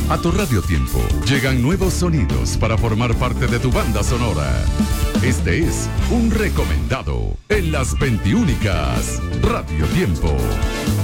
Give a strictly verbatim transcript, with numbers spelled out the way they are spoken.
A tu Radio Tiempo llegan nuevos sonidos para formar parte de tu banda sonora. Este es un recomendado en las veintiúnicas Radio Tiempo.